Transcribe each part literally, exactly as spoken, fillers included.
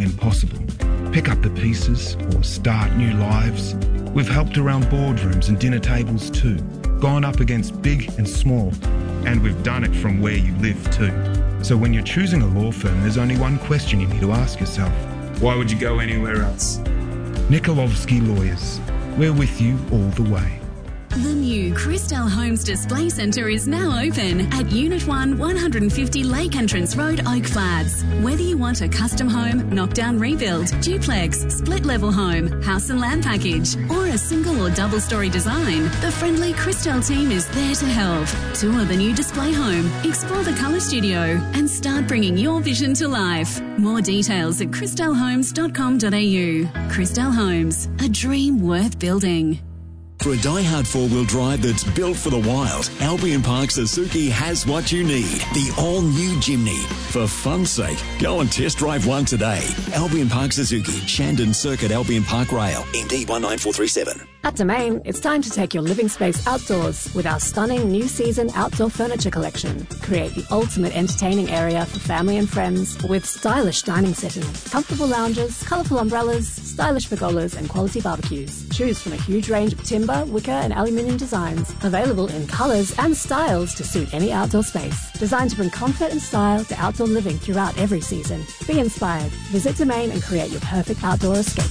when possible. Pick up the pieces or start new lives. We've helped around boardrooms and dinner tables too, gone up against big and small, and we've done it from where you live too. So when you're choosing a law firm, there's only one question you need to ask yourself. Why would you go anywhere else? Nikolovsky Lawyers. We're with you all the way. The new Christelle Homes Display Centre is now open at Unit one, one fifty Lake Entrance Road, Oak Flats. Whether you want a custom home, knockdown rebuild, duplex, split-level home, house and land package, or a single or double-storey design, the friendly Christelle team is there to help. Tour the new display home, explore the colour studio, and start bringing your vision to life. More details at christelle homes dot com dot a u. Christelle Homes, a dream worth building. For a die-hard four-wheel drive that's built for the wild, Albion Park Suzuki has what you need. The all-new Jimny. For fun's sake, go and test drive one today. Albion Park Suzuki, Shandon Circuit, Albion Park Rail, M D one nine four three seven. At Domain, it's time to take your living space outdoors with our stunning new season outdoor furniture collection. Create the ultimate entertaining area for family and friends with stylish dining settings, comfortable lounges, colourful umbrellas, stylish pergolas and quality barbecues. Choose from a huge range of timber, wicker and aluminium designs, available in colours and styles to suit any outdoor space. Designed to bring comfort and style to outdoor living throughout every season. Be inspired. Visit Domain and create your perfect outdoor escape.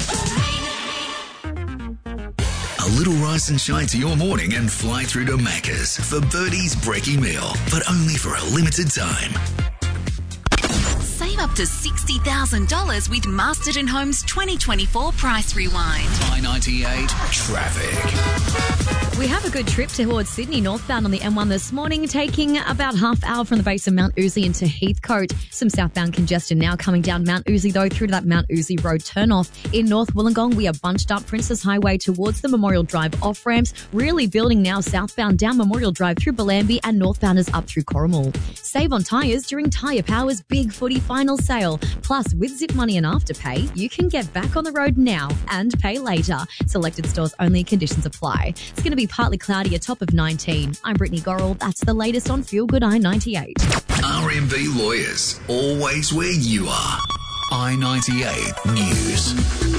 A little rise and shine to your morning and fly through to Macca's for Birdie's Brekkie Meal, but only for a limited time. Save up to sixty thousand dollars with Masterton Homes twenty twenty-four Price Rewind. I ninety-eight traffic. We have a good trip towards Sydney northbound on the M one this morning, taking about half hour from the base of Mount Uzi into Heathcote. Some southbound congestion now coming down Mount Uzi, though, through to that Mount Uzi Road turnoff. In North Wollongong, we are bunched up Princess Highway towards the Memorial Drive off-ramps, really building now southbound down Memorial Drive through Bellambi and northbounders up through Corrimal. Save on tyres during Tyre Power's Big Footy Final Sale. Plus, with Zip Money and Afterpay, you can get back on the road now and pay later. Selected stores only, conditions apply. It's going to be partly cloudy, a top of nineteen. I'm Brittany Gorrell. That's the latest on Feel Good I ninety-eight. R M B Lawyers, always where you are. I ninety-eight News.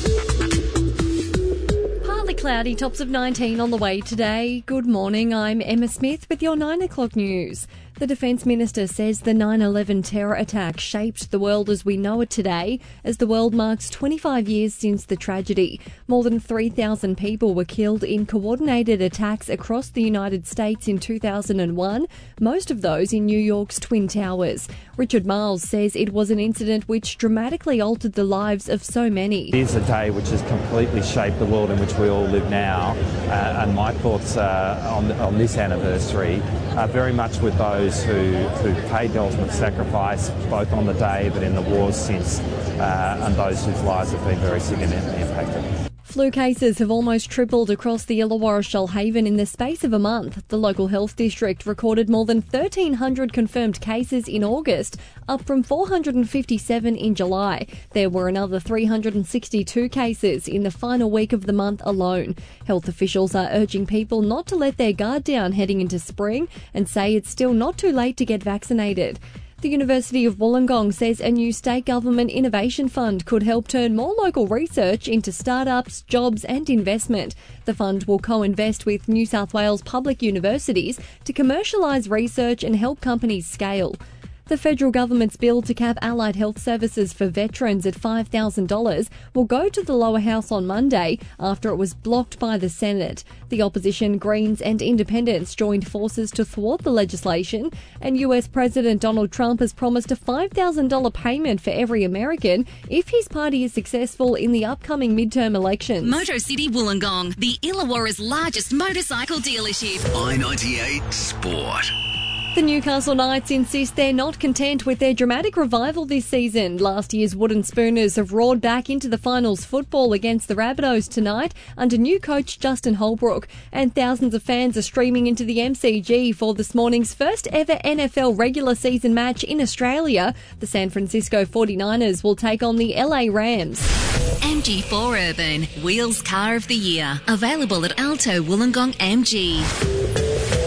Partly cloudy, tops of nineteen on the way today. Good morning, I'm Emma Smith with your nine o'clock news. The Defence Minister says the nine eleven terror attack shaped the world as we know it today, as the world marks twenty-five years since the tragedy. More than three thousand people were killed in coordinated attacks across the United States in two thousand one, most of those in New York's Twin Towers. Richard Miles says it was an incident which dramatically altered the lives of so many. It is a day which has completely shaped the world in which we all live now, uh, and my thoughts uh, on, on this anniversary are very much with those who, who paid the ultimate sacrifice, both on the day but in the wars since, uh, and those whose lives have been very significantly impacted. Flu cases have almost tripled across the Illawarra Shoalhaven in the space of a month. The local health district recorded more than thirteen hundred confirmed cases in August, up from four hundred fifty-seven in July. There were another three hundred sixty-two cases in the final week of the month alone. Health officials are urging people not to let their guard down heading into spring and say it's still not too late to get vaccinated. The University of Wollongong says a new state government innovation fund could help turn more local research into startups, jobs and investment. The fund will co-invest with New South Wales public universities to commercialise research and help companies scale. The federal government's bill to cap allied health services for veterans at five thousand dollars will go to the lower house on Monday after it was blocked by the Senate. The opposition, Greens and Independents joined forces to thwart the legislation, and U S President Donald Trump has promised a five thousand dollars payment for every American if his party is successful in the upcoming midterm elections. Motor City Wollongong, the Illawarra's largest motorcycle dealership. I ninety-eight Sport. The Newcastle Knights insist they're not content with their dramatic revival this season. Last year's Wooden Spooners have roared back into the finals football against the Rabbitohs tonight under new coach Justin Holbrook, and thousands of fans are streaming into the M C G for this morning's first ever N F L regular season match in Australia. The San Francisco forty-niners will take on the L A Rams. M G four Urban, Wheels Car of the Year. Available at Alto Wollongong M G.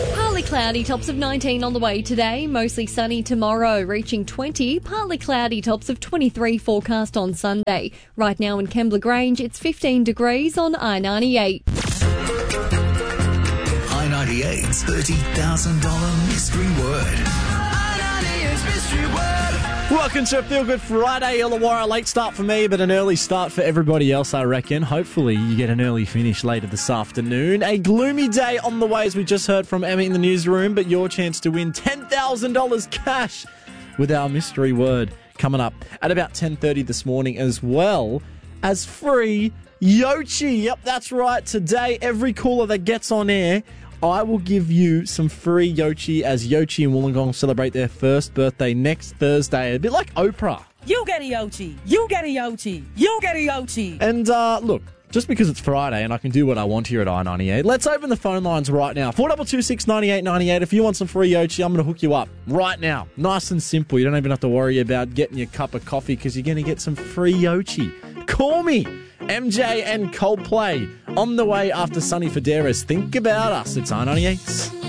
cloudy, tops of nineteen on the way today. Mostly sunny tomorrow, reaching twenty. Partly cloudy, tops of twenty-three forecast on Sunday. Right now in Kembla Grange, it's fifteen degrees on I ninety-eight. I ninety-eight's thirty thousand dollars mystery word. I ninety-eight's mystery word. Welcome to a Feel Good Friday. Illawarra, late start for me, but an early start for everybody else, I reckon. Hopefully you get an early finish later this afternoon. A gloomy day on the way, as we just heard from Emma in the newsroom, but your chance to win ten thousand dollars cash with our mystery word coming up at about ten thirty this morning, as well as free Yochi. Yep, that's right. Today, every caller that gets on air, I will give you some free Yochi as Yochi and Wollongong celebrate their first birthday next Thursday. A bit like Oprah. You get a Yochi. You get a Yochi. You get a Yochi. And uh, look, just because it's Friday and I can do what I want here at I ninety-eight, let's open the phone lines right now. four two two six, nine eight nine eight. If you want some free Yochi, I'm going to hook you up right now. Nice and simple. You don't even have to worry about getting your cup of coffee because you're going to get some free Yochi. Call me. M J and Coldplay on the way after Sunny Federer. Think about us. It's I ninety-eight.